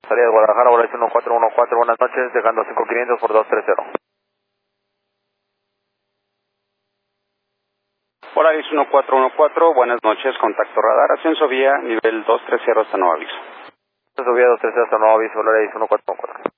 Salida de Guadalajara, Volaris 1414, buenas noches, dejando 5500 por 230. Volaris 1414, buenas noches, contacto radar, ascenso vía, nivel 230 hasta nuevo aviso. Ascenso vía 230 hasta nuevo aviso, Volaris 1414.